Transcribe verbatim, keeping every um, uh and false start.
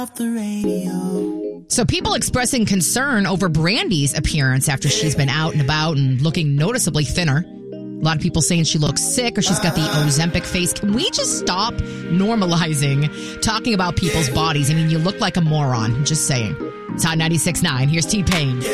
the radio. So people expressing concern over Brandy's appearance after she's been out and about and looking noticeably thinner. A lot of people saying she looks sick or she's got the Ozempic face. Can we just stop normalizing talking about people's bodies? I mean, you look like a moron. Just saying. It's Hot ninety-six point nine. Here's T-Pain.